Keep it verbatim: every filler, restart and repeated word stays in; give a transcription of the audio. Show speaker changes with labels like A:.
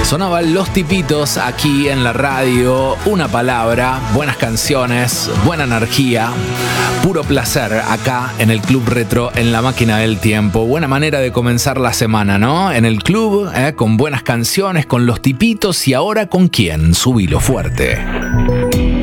A: Sonaban Los Tipitos aquí en la radio. Una palabra, buenas canciones, buena energía, puro placer acá en el Club Retro, en la máquina del tiempo. Buena manera de comenzar la semana, ¿no? En el club, eh, con buenas canciones, con Los Tipitos. Y ahora, ¿con quién? Subilo fuerte.